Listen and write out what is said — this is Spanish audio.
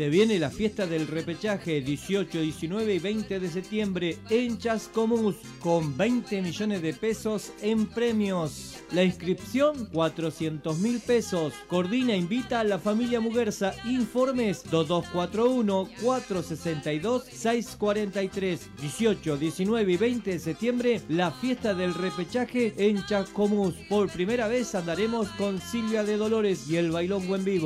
Se viene la fiesta del repechaje 18, 19 y 20 de septiembre en Chascomús con 20 millones de pesos en premios. La inscripción 400.000 pesos. Coordina, invita a la familia Muguerza. Informes 2241-462-643. 18, 19 y 20 de septiembre, la fiesta del repechaje en Chascomús. Por primera vez andaremos con Silvia de Dolores y el Bailongo en vivo.